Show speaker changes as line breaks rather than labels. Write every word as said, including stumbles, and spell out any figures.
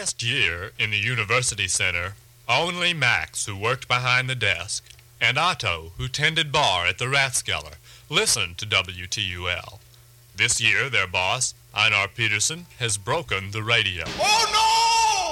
last year in the University Center, only Max, who worked behind the desk, and Otto, who tended bar at the Rathskeller, listened to W T U L. This year, their boss, Einar Peterson, has broken the radio.
Oh, no!